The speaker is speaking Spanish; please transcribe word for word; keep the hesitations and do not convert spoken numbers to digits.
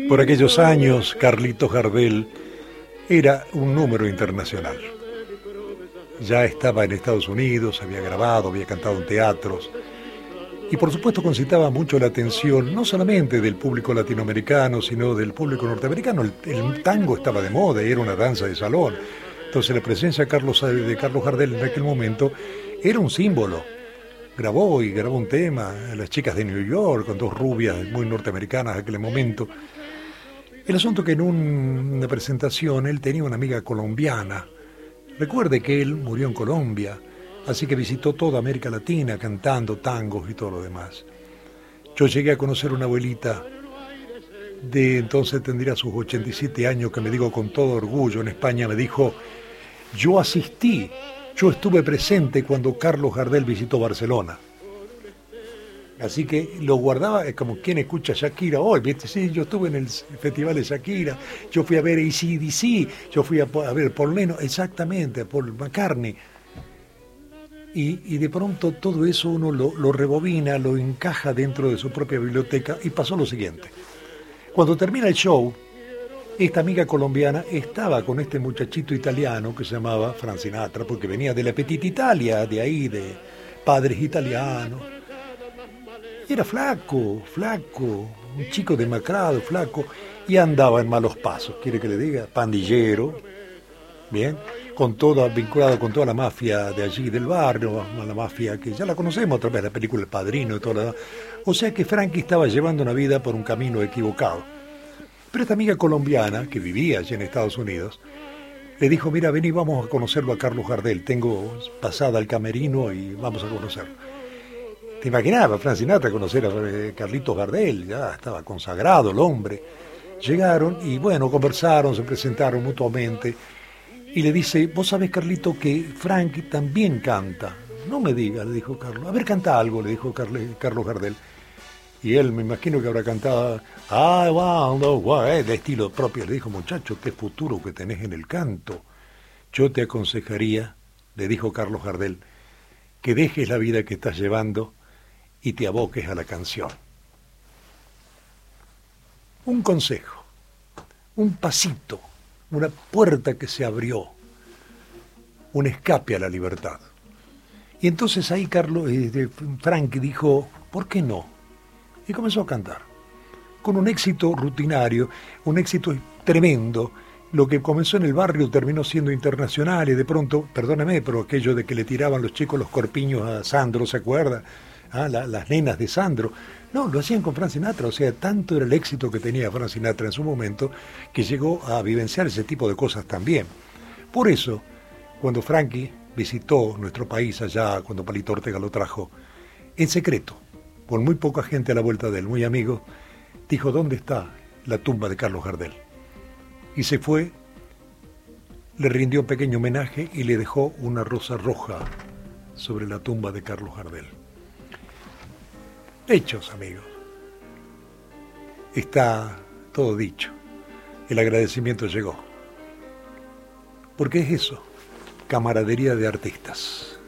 Por aquellos años, Carlitos Gardel era un número internacional. Ya estaba en Estados Unidos, había grabado, había cantado en teatros y por supuesto concitaba mucho la atención no solamente del público latinoamericano, sino del público norteamericano. El, el tango estaba de moda y era una danza de salón. Entonces la presencia de Carlos, de Carlos Gardel en aquel momento era un símbolo. Grabó y grabó un tema, Las chicas de New York, con dos rubias muy norteamericanas en aquel momento. El asunto que en un, una presentación él tenía una amiga colombiana. Recuerde que él murió en Colombia, así que visitó toda América Latina cantando tangos y todo lo demás. Yo llegué a conocer una abuelita de entonces tendría sus ochenta y siete años, que me digo con todo orgullo en España, me dijo: yo asistí, yo estuve presente cuando Carlos Gardel visitó Barcelona. Así que lo guardaba, es como quien escucha a Shakira hoy, ¿viste? Sí, yo estuve en el festival de Shakira, yo fui a ver A C D C, yo fui a, a ver Paul Lennon, exactamente, a Paul McCartney. Y, y de pronto todo eso uno lo, lo rebobina, lo encaja dentro de su propia biblioteca y pasó lo siguiente. Cuando termina el show, esta amiga colombiana estaba con este muchachito italiano que se llamaba Frank Sinatra, porque venía de la Petita Italia, de ahí, de padres italianos. Era flaco, flaco, un chico demacrado, flaco, y andaba en malos pasos, quiere que le diga, pandillero, bien, con toda, vinculado con toda la mafia de allí del barrio, la mafia que ya la conocemos a través de la película El Padrino y todo lo demás. O sea que Frankie estaba llevando una vida por un camino equivocado. Pero esta amiga colombiana, que vivía allí en Estados Unidos, le dijo: mira, ven y vamos a conocerlo a Carlos Gardel, tengo pasada al camerino y vamos a conocerlo. ¿Te imaginabas, Frank Sinatra, conocer a Carlitos Gardel? Ya estaba consagrado el hombre. Llegaron y bueno, conversaron, se presentaron mutuamente. Y le dice: vos sabés, Carlito, que Frank también canta. No me digas, le dijo Carlos. A ver, canta algo, le dijo Carlos Gardel. Y él, me imagino que habrá cantado I want the world, de estilo propio. Le dijo: muchacho, qué futuro que tenés en el canto. Yo te aconsejaría, le dijo Carlos Gardel, que dejes la vida que estás llevando y te aboques a la canción. Un consejo, un pasito, una puerta que se abrió, un escape a la libertad. Y entonces ahí Carlos, eh, Frank dijo: ¿por qué no? Y comenzó a cantar, con un éxito rutinario, un éxito tremendo. Lo que comenzó en el barrio terminó siendo internacional y de pronto, perdóname, pero aquello de que le tiraban los chicos los corpiños a Sandro, ¿se acuerda? Ah, la, las nenas de Sandro. No, lo hacían con Frank Sinatra, o sea, tanto era el éxito que tenía Frank Sinatra en su momento que llegó a vivenciar ese tipo de cosas también. Por eso, cuando Frankie visitó nuestro país allá, cuando Palito Ortega lo trajo, en secreto, con muy poca gente a la vuelta de él, muy amigo, dijo: ¿dónde está la tumba de Carlos Gardel? Y se fue, le rindió un pequeño homenaje y le dejó una rosa roja sobre la tumba de Carlos Gardel. Hechos, amigos. Está todo dicho. El agradecimiento llegó. Porque es eso, camaradería de artistas.